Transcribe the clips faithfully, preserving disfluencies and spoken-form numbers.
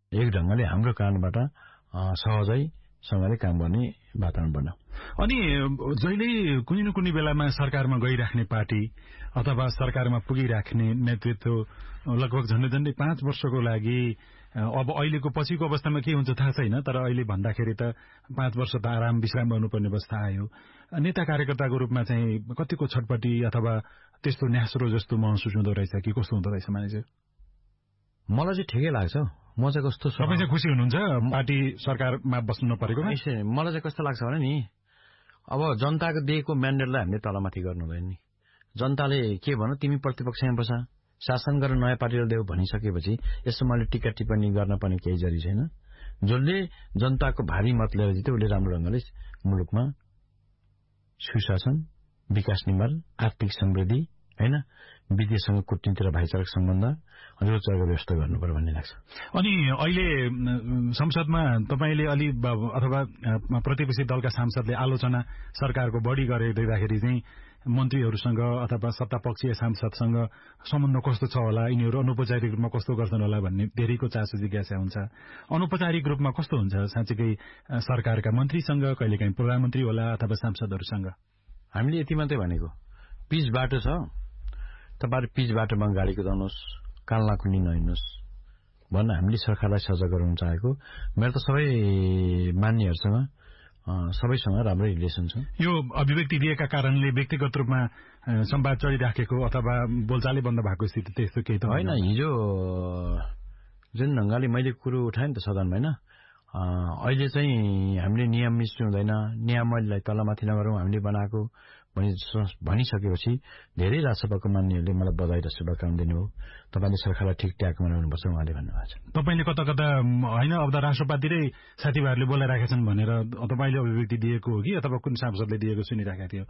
एक ढंगले हाम्रो कारणबाट सहजैसँगले काम गर्ने वातावरण बन्यो। अनि जहिले कुनै न कुनै बेलामा सरकारमा गइराख्ने पार्टी अथवा सरकारमा पुगिराख्ने नेतृत्व लगभग झन्डै झन्डै पाँच वर्षको लागि अब अहिलेको पछिको अवस्थामा के हुन्छ थाहा छैन, तर अहिले भन्दाखेरि त पाँच वर्ष त आराम विश्राम गर्नुपर्ने अवस्था आयो। नेता कार्यकर्ताको रूपमा चाहिँ कतिको छटपटी अथवा त्यस्तो न्यास्रो जस्तो महसुस हुँदो रहेछ कि कस्तो हुँदो रहेछ मानिसहरू? मलाई चाहिँ ठिकै लाग्छ। म चाहिँ कस्तो तपाईँ चाहिँ खुसी हुनुहुन्छ पार्टी सरकारमा बस्नु नपरेकोमा? मलाई चाहिँ कस्तो लाग्छ भने नि, अब जनताको दिएको म्यान्डेटलाई हामीले तलमाथि गर्नु हुँदैन नि। जनताले के भन्नु, तिमी प्रतिपक्षमा बसा, शासन गरेर नयाँ पार्टीलाई देऊ भनिसकेपछि यसो मैले टिका टिप्पणी गर्न पनि केही जरुरी छैन। जसले जनताको भारी मत लिएर जित्यो उसले राम्रो ढंगले मुलुकमा सुशासन, विकास निर्माण, आर्थिक समृद्धि, हैन, विदेशसँग कूटनीति र भाइचारक सम्बन्ध रोजगारको व्यवस्था गर्नुपर्छ भन्ने लाग्छ। अनि अहिले संसदमा तपाईले अलि अथवा प्रतिपक्षी दलका सांसदले आलोचना सरकारको बढी गरिदिँदाखेरि चाहिँ मन्त्रीहरूसँग अथवा सत्तापक्षीय सांसदसँग सम्बन्ध कस्तो छ होला, यिनीहरू अनौपचारिक रूपमा कस्तो गर्छन् होला भन्ने धेरैको चासो जिज्ञासा हुन्छ। अनौपचारिक रूपमा कस्तो हुन्छ साँच्चै सरकारका मन्त्रीसँग, कहिलेकाहीँ प्रधानमन्त्री होला अथवा सांसदहरूसँग? हामीले यति मात्रै भनेको, पिच बाटो छ, तपाईहरु पिच बाटोमा गाडी कुदाउनुहोस्, काल्ला खुल्ली नहिँड्नुहोस् भन्न हामीले सरकारलाई सजग गराउन चाहेको। मेरो त सबै मान्यहरूसँग सबैसँग राम्रो रिलेसन छ। यो अभिव्यक्ति दिएका कारणले व्यक्तिगत रूपमा संवाद चलिराखेको अथवा बोलचालै बन्द भएको स्थिति त्यस्तो केही त होइन? हिजो जुन ढंगले मैले कुरो उठाएँ नि त सदनमा, हैन, अहिले चाहिँ हामीले नियम मिच्नु हुँदैन, नियमलाई तलमाथि नगरौँ हामीले बनाएको भनि भनिसकेपछि धेरै राजसभाको मान्यहरूले मलाई बधाई र शुभकामना दिनुभयो। तपाईले सरकारलाई ठिक ट्याकमा ल्याउनुपर्छ उहाँले भन्नुभएको छ। तपाईले कता कता हैन अब त राष्ट्रपतिरै साथीभाइहरूले बोलाइराखेका छन् भनेर तपाईले अभिव्यक्ति दिएको हो कि अथवा कुन सांसदले दिएको सुनिराखेको थियो?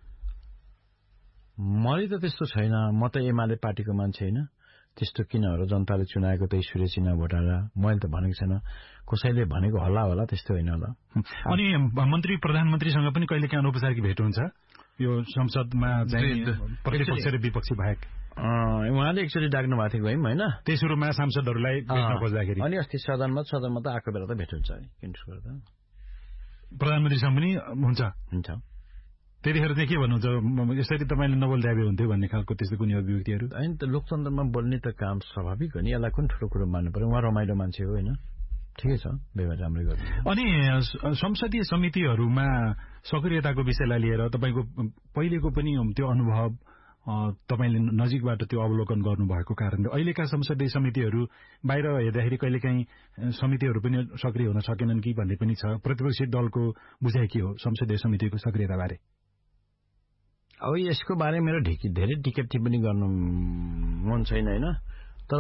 मैले त त्यस्तो छैन। म त एमाले पार्टीको मान्छे हैन। त्यस्तो किन हो र जनताले चुनाएको त ईश्वरीय चिन्ह भोटाएर मैले त भनेको छैन। कसैले भनेको हल्ला होला, त्यस्तो होइन होला। अनि मन्त्री प्रधानमन्त्रीसँग पनि कहिलेकाहीँ अनौपचारिक भेट हुन्छ यो संसदमा चाहिँ प्रतिपक्ष र विपक्षी बाहेक? उहाँले एकचोटि डाक्नु भएको थियो गयौँ, हैन, त्यही सुरुमा सांसदहरूलाई भेट्न खोज्दाखेरि। अनि अस्ति सदनमा सदनमा त आएको बेला त भेट हुन्छ नि, किन गर्दा प्रधानमन्त्रीसँग पनि हुन्छ हुन्छ। त्यतिखेर चाहिँ के भन्नुहुन्छ, यसरी तपाईले नबोल्दा भए हुन्थ्यो भन्ने खालको त्यस्तो कुनै अभिव्यक्तिहरू? हैन त, लोकतन्त्रमा बोल्ने त काम स्वाभाविक हो नि, यसलाई कुन ठुलो कुरो मान्नु पर्यो? उहाँ रमाइलो मान्छे हो, हैन, ठिकै छ, व्यवहार राम्रै गर्नु। अनि संसदीय समितिहरूमा सक्रियताको विषयलाई लिएर तपाईको पहिलेको पनि त्यो अनुभव, तपाईले नजिकबाट त्यो अवलोकन गर्नुभएको कारणले अहिलेका संसदीय समितिहरू बाहिर हेर्दाखेरि कहिलेकाहीँ समितिहरू पनि सक्रिय हुन सकेनन् कि भन्ने पनि छ। प्रतिपक्षी दलको बुझाइ के हो संसदीय समितिको सक्रियता बारे? अब यसको बारे मेरो ढिकी धेरै टिकट टिप्पणी गर्नु मन छैन, हैन, तर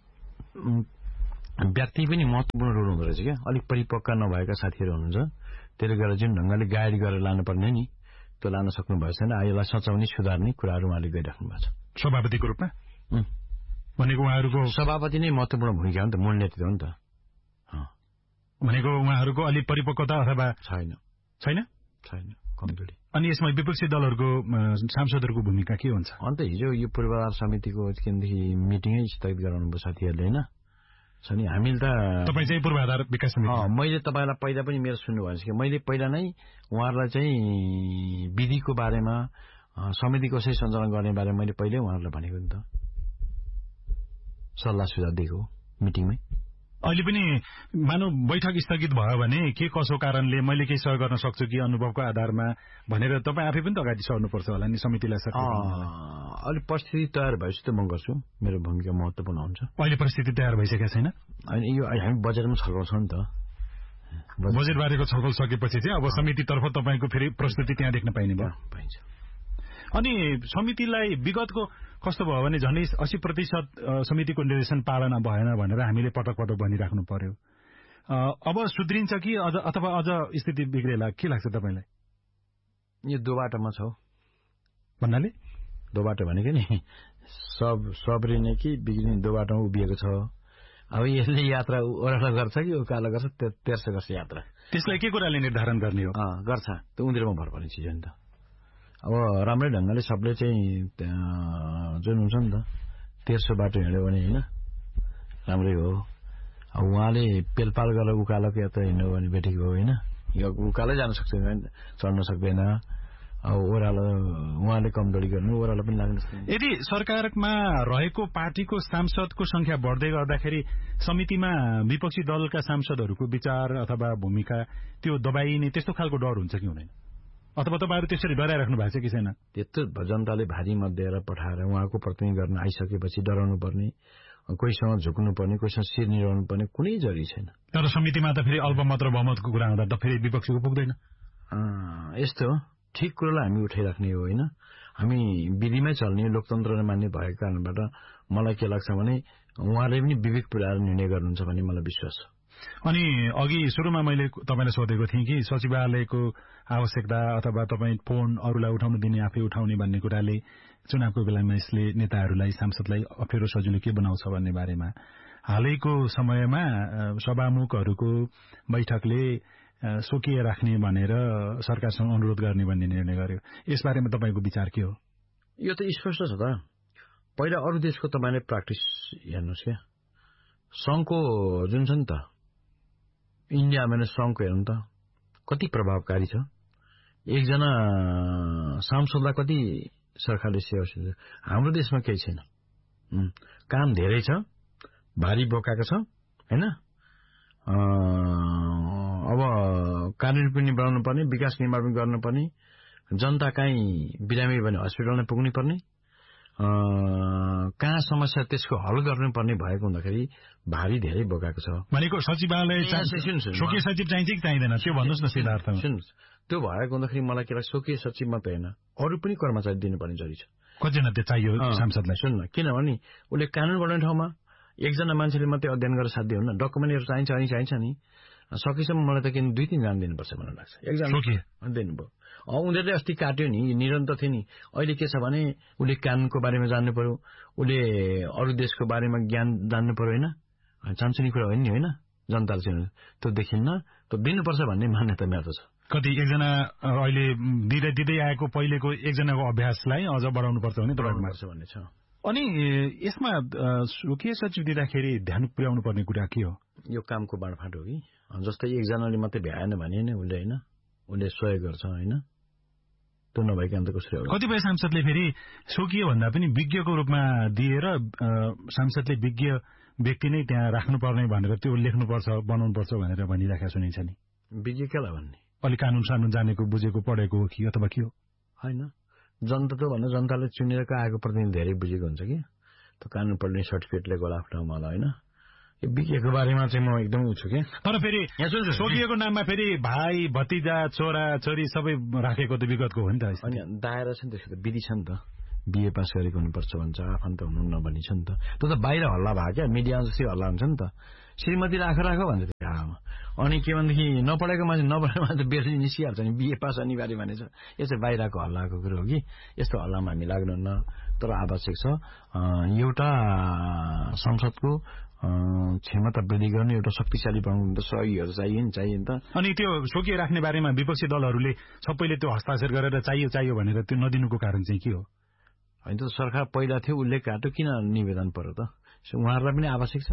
व्यक्ति पनि महत्वपूर्ण रोल हुँदो रहेछ क्या। अलिक परिपक्व नभएका साथीहरू हुनुहुन्छ, त्यसले गर्दा जुन ढंगले गाइड गरेर लानुपर्ने नि त्यो लान सक्नु भएको छैन। यसलाई सचाउने सुधार्ने कुराहरू उहाँले गरिराख्नु भएको छ सभापतिको रूपमा। भनेको उहाँहरूको सभापति नै महत्वपूर्ण भूमिका हो नि त, मूल नेतृत्व हो नि त। भनेको उहाँहरूको अलिक परिपक्वता अथवा छैन छैन छैन कमजोरी। अनि यसमा विपक्षी दलहरूको सांसदहरूको भूमिका के हुन्छ? अन्त हिजो यो पूर्वाधार समितिको केन्द्रदेखि मिटिङै स्थगित गराउनु भयो साथीहरूले, हैन, छ नि। हामीले त तपाई चाहिँ पूर्वाधार विकास समिति, मैले तपाईलाई पहिला पनि मेरो सुन्नु भएको छ कि मैले पहिला नै उहाँहरूलाई चाहिँ विधिको बारेमा समिति कसरी सञ्चालन गर्ने बारेमा मैले पहिल्यै उहाँहरूलाई भनेको नि त, सल्लाह सुझाव दिएको मिटिङमै। अहिले पनि मानव बैठक स्थगित भयो भने के कसो कारणले मैले केही सहयोग गर्न सक्छु कि अनुभवको आधारमा भनेर तपाईँ आफै पनि त अगाडि सर्नुपर्छ होला नि समितिलाई। अलिक परिस्थिति तयार भएपछि त म गर्छु, मेरो भूमिका महत्वपूर्ण हुन्छ। अहिले परिस्थिति तयार भइसकेको छैन? अनि यो हामी बजेटमा छलफल छौँ नि त, बजेट बारेको छलफल सकेपछि चाहिँ अब समितितर्फ तपाईँको फेरि प्रस्तुति त्यहाँ देख्न पाइने भयो? पाइन्छ। अनि समितिलाई विगतको कस्तो भयो भने झन्डै अस्सी प्रतिशत समितिको निर्देशन पालना भएन भनेर हामीले पटक पटक भनिराख्नु पर्यो। अब सुध्रिन्छ कि अझ अथवा अझ स्थिति बिग्रेला, के लाग्छ तपाईँलाई? यो दो बाटोमा छ भन्नाले? दो बाटो भनेको नि सब सब्रिने कि बिग्रिने दो बाटोमा उभिएको छ। अब यसले यात्रा ओह्रालो गर्छ कि उकालो गर्छ, तेर्सो गर्छ यात्रा। त्यसलाई के कुराले निर्धारण गर्ने हो? गर्छ त उनीहरूमा भर पर्ने चिज हो नि त। अब राम्रै ढंगले सबले चाहिँ जुन हुन्छ नि त तेर्सो बाटो हिँड्यो भने हैन राम्रै हो। उहाँले पेलपाल गरेर उकालोको यात्रा हिँड्नु भने भेटेको होइन, यो उकालै जान सक्दैन, चढ्न सक्दैन। अब ओह्रालो उहाँले कमजोरी गर्नु, ओह्रालो पनि लाग्नु सक्दैन। यदि सरकारमा रहेको पार्टीको सांसदको संख्या बढ्दै गर्दाखेरि समितिमा विपक्षी दलका सांसदहरूको विचार अथवा भूमिका त्यो दबाइने त्यस्तो खालको डर हुन्छ कि हुँदैन? अथवा तपाईँहरू त्यसरी डराइराख्नु भएको छ कि छैन? त्यत्रो जनताले भारी मत दिएर पठाएर उहाँको प्रतिनिधि गर्न आइसकेपछि डराउनु पर्ने, कोहीसँग झुक्नु पर्ने, कोहीसँग शिर निराउनु पर्ने कुनै जरुरी छैन। तर समितिमा त फेरि अल्पमत र बहुमतको कुरा हुँदा त फेरि विपक्षीको पुग्दैन। यस्तो हो, ठिक कुरोलाई हामी उठाइराख्ने हो होइन, हामी विधिमै चल्ने लोकतन्त्र मान्ने भएको कारणबाट मलाई के लाग्छ भने उहाँले पनि विवेक पुर्याएर निर्णय गर्नुहुन्छ भन्ने मलाई विश्वास छ। अनि अघि सुरुमा मैले तपाईँलाई सोधेको थिएँ कि सचिवालयको आवश्यकता अथवा तपाईँ फोन अरूलाई उठाउन दिने आफै उठाउने भन्ने कुराले चुनावको बेलामा यसले नेताहरूलाई सांसदलाई अप्ठ्यारो सजिलो के बनाउँछ भन्ने बारेमा हालैको समयमा सभामुखहरूको बैठकले सोकिए राख्ने भनेर सरकारसँग अनुरोध गर्ने भन्ने निर्णय गर्यो। यसबारेमा तपाईँको विचार के हो? यो त स्पष्ट छ त। पहिला अरू देशको तपाईँले प्र्याक्टिस हेर्नुहोस् क्या, संघको जुन छ नि त इन्डियामा नै संघको हेर्नु त कति प्रभावकारी छ। एकजना सांसदलाई कति सरकारले सेवा सुन्छ। हाम्रो देशमा केही छैन, काम धेरै छ, भारी बोकाएको छ होइन। अब कानुन पनि बनाउनु पर्ने, विकास निर्माण पनि गर्नुपर्ने, जनता कहीँ बिरामी भने हस्पिटलमा पुग्नु पर्ने, कहाँ समस्या त्यसको हल गर्नुपर्ने भएको हुँदाखेरि भारी धेरै बोकाएको छ। भनेको सचिवालय स्वकीय सचिव चाहिन्छ कि चाहिँदैन त्यो भन्नुहोस् न सिद्धार्थ। सुन्नुहोस्, त्यो भएको हुँदाखेरि मलाई के लाग्छ स्वकीय सचिव मात्रै होइन अरू पनि कर्मचारी दिनुपर्ने जरुरी छ। कतिजना त्यो चाहियो सांसदलाई? सुन्न, किनभने उसले कानुन बनाउने ठाउँमा एकजना मान्छेले मात्रै अध्ययन गरेर साध्य हुन्न, डकुमेन्टहरू चाहिन्छ अनि चाहिन्छ नि। सकेसम्म मलाई त किन दुई तिनजना दिनुपर्छ मलाई लाग्छ। एकजना दिनुभयो, उनीहरूले अस्ति काट्यो नि, निरन्तर थियो नि। अहिले के छ भने उसले कानुनको बारेमा जान्नु पर्यो, उसले अरू देशको बारेमा ज्ञान जान्नु पर्यो होइन, चान्सुने कुरा होइन नि होइन। जनताले चाहिँ त्यो देखिन्न, त्यो दिनुपर्छ भन्ने मान्यता मेरो छ। कति एकजना अहिले दिँदै दिँदै आएको पहिलेको एकजनाको अभ्यासलाई अझ बढाउनु पर्छ भने तपाईँको पर्छ भन्ने छ। अनि यसमा स्वकीय सचिव दिँदाखेरि ध्यान पुर्याउनु पर्ने कुरा के हो? यो कामको बाँडफाँड हो कि, जस्तै एकजनाले मात्रै भ्याएन भने नै उसले होइन, उसले सहयोग गर्छ होइन, त्यो नभइकन त कसरी हो? कतिपय सांसदले फेरि स्वकीय भन्दा पनि विज्ञको रूपमा दिएर सांसदले विज्ञ व्यक्ति नै त्यहाँ राख्नुपर्ने भनेर त्यो लेख्नुपर्छ बनाउनुपर्छ भनेर भनिराखेका सुनिन्छ नि। विज्ञ केलाई भन्ने? अलि कानुन सानुन जानेको बुझेको पढेको हो कि अथवा के हो? होइन, जनता त भन्दा जनताले चुनेर आएको प्रतिनिधि धेरै बुझेको हुन्छ कि, त्यो कानुन पढ्ने सर्टिफिकेट लिएको होला आफ्नो ठाउँमा होला होइन। यो विज्ञको बारेमा चाहिँ म एकदमै उछु क्या। तर फेरि स्वकीयको नाममा फेरि भाइ भतिजा छोरा छोरी सबै राखेको त विगतको हो नि त। अनि दायरा छ नि, त्यसको त विधि छ नि त। बिए पास गरेको हुनुपर्छ भन्छ, आफन्त हुनु नभनी छ नि त। त्यो त बाहिर हल्ला भयो क्या, मिडियामा जस्तै हल्ला हुन्छ नि त। श्रीमती राख राख भन्छ त्यो आमा। अनि के भनेदेखि नपढेको मान्छे नपढेको मान्छे बेसी निस्किहाल्छ नि, बिए पास अनिवार्य भनेछ। यो चाहिँ बाहिरको हल्लाको कुरो हो कि, यस्तो हल्लामा हामी लाग्नुहुन्न। तर आवश्यक छ एउटा संसदको क्षमता वृद्धि गर्ने, एउटा शक्तिशाली बनाउनु, सहयोगहरू चाहियो नि चाहियो नि त। अनि त्यो स्वकीय राख्ने बारेमा विपक्षी दलहरूले सबैले त्यो हस्ताक्षर गरेर चाहियो चाहियो भनेर त्यो नदिनुको कारण चाहिँ के हो? होइन, त सरकार पहिला थियो, उसले काट्यो, किन निवेदन पर्यो त? उहाँहरूलाई पनि आवश्यक छ।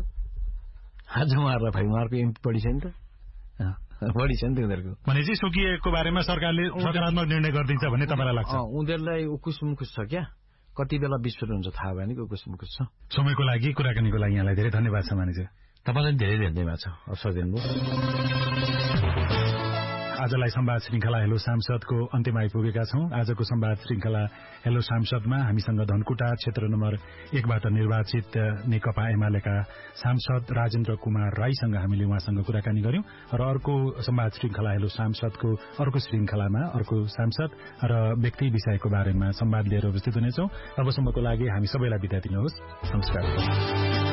आज उहाँहरूलाई भाइ उहाँहरूको एमपी बढी छ नि त, बढी छ नि त उनीहरूको। भनेपछि स्वकीयको बारेमा सरकारले सकारात्मक निर्णय गरिदिन्छ भन्ने तपाईँलाई लाग्छ? उनीहरूलाई उकुस मुकुस छ क्या, कति बेला विस्फोट हुन्छ थाहा भएन कि उकुस मुकुस छ। समयको लागि कुराकानीको लागि यहाँलाई धेरै धन्यवाद छ मानिज। तपाईँलाई धेरै धेरै धन्यवाद छ अवसर दिनुभयो। आजलाई संवाद श्रृंखला हेलो सांसदको अन्त्यमा आइपुगेका छौं। आजको संवाद श्रृंखला हेलो सांसदमा हामीसँग धनकुटा क्षेत्र नम्बर एकबाट निर्वाचित नेकपा एमालेका सांसद राजेन्द्र कुमार राईसँग हामीले उहाँसँग कुराकानी गर्यौं र अर्को संवाद श्रृंखला हेलो सांसदको अर्को श्रृंखलामा अर्को सांसद र व्यक्ति विषयको बारेमा संवाद लिएर उपस्थित हुनेछौं। तबसम्मको लागि हामी सबैलाई बिदा दिनुहोस्। नमस्कार।